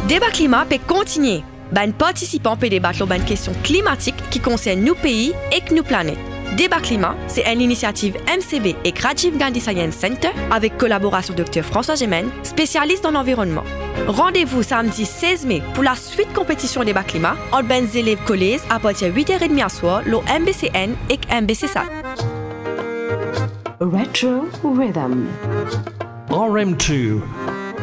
Débat climat peut continuer. Les participants peuvent débattre sur une question climatique qui concerne nos pays et nos planètes. Débat climat, c'est une initiative MCB et Rajiv Gandhi Science Center avec collaboration Dr François Gemène, spécialiste dans l'environnement. Rendez-vous samedi 16 mai pour la suite compétition débat climat entre les élèves collèges à partir de 8h30 à soir, le MBCN et MBCSAT. Retro Rhythm. RM2